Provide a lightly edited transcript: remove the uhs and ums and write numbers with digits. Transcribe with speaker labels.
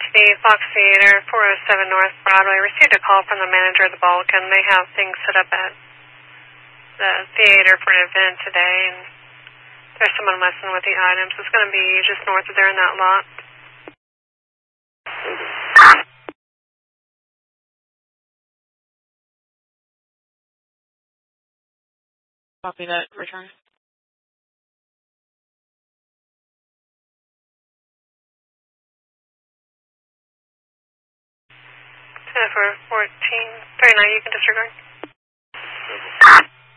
Speaker 1: the Fox Theater, 407 North Broadway. Received a call from the manager of the Balkan. They have things set up at the theater for an event today, and there's someone messing with the items. It's going to be just north of there in that lot.
Speaker 2: Copy that. Return.
Speaker 1: 10-4-14. 39, you can disregard.